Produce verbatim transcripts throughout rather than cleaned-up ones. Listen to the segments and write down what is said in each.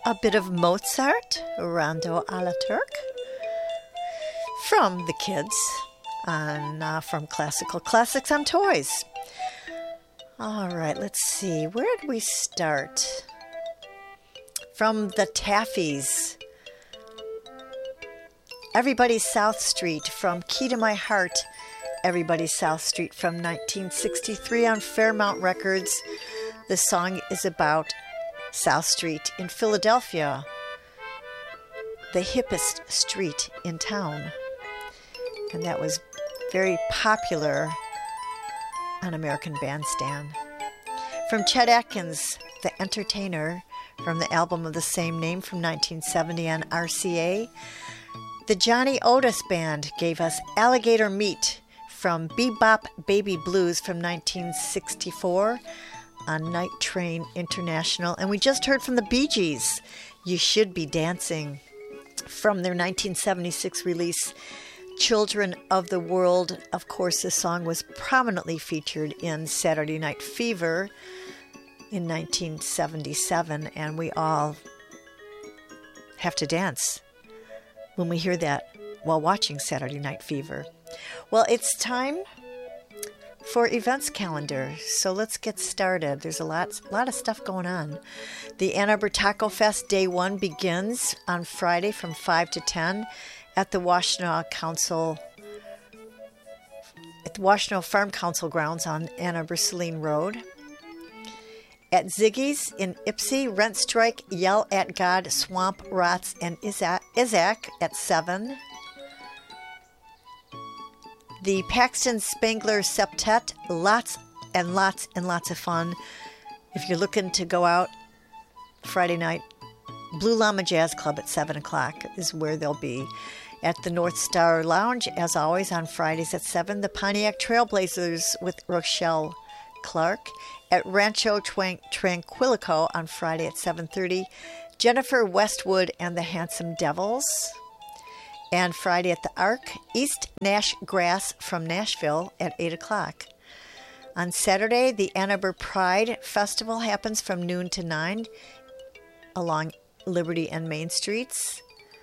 a bit of Mozart, Rondo alla Turk, from the kids on uh, from Classical Classics on Toys. All right, let's see. Where did we start? From the Taffies. Everybody's South Street from Key to My Heart. Everybody's South Street from nineteen sixty-three on Fairmount Records. The song is about South Street in Philadelphia, the hippest street in town. And that was very popular on American Bandstand. From Chet Atkins, The Entertainer, from the album of the same name from nineteen seventy on R C A. The Johnny Otis Band gave us Alligator Meat from Bebop Baby Blues from nineteen sixty-four on Night Train International. And we just heard from the Bee Gees, You Should Be Dancing, from their nineteen seventy-six release, Children of the World. Of course, this song was prominently featured in Saturday Night Fever in nineteen seventy-seven, and we all have to dance when we hear that while watching Saturday Night Fever. Well, it's time for events calendar, so let's get started. There's a lot, lot of stuff going on. The Ann Arbor Taco Fest Day one begins on Friday from five to ten at the Washtenaw Council, at the Washtenaw Farm Council grounds on Ann Arbor Saline Road. At Ziggy's in Ypsi, Rent Strike, Yell at God, Swamp Rots, and Isaac, Isaac at seven. The Paxton Spangler Septet, lots and lots and lots of fun. If you're looking to go out Friday night, Blue Llama Jazz Club at seven o'clock is where they'll be. At the North Star Lounge, as always, on Fridays at seven, the Pontiac Trailblazers with Rochelle Clark. At Rancho Twan- Tranquilico on Friday at seven thirty, Jennifer Westwood and the Handsome Devils. And Friday at the Ark, East Nash Grass from Nashville at eight o'clock. On Saturday, the Ann Arbor Pride Festival happens from noon to nine along Liberty and Main Streets.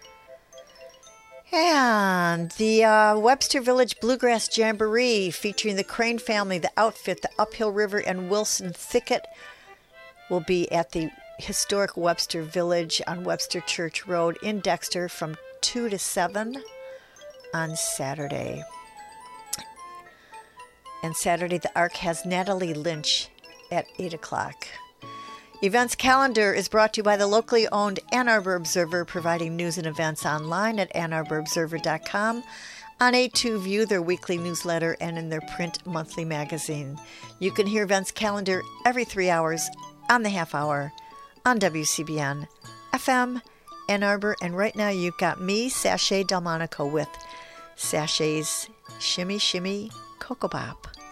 And the uh, Webster Village Bluegrass Jamboree featuring the Crane Family, the Outfit, the Uphill River, and Wilson Thicket will be at the historic Webster Village on Webster Church Road in Dexter from two to seven on Saturday. And Saturday, the Ark has Natalie Lynch at eight o'clock. Events calendar is brought to you by the locally owned Ann Arbor Observer, providing news and events online at ann arbor observer dot com, on A two View, their weekly newsletter, and in their print monthly magazine. You can hear events calendar every three hours on the half hour on W C B N F M Ann Arbor. And right now you've got me, Sashay Delmonico, with Sashay's Shimmy Shimmy Cocoa Bop.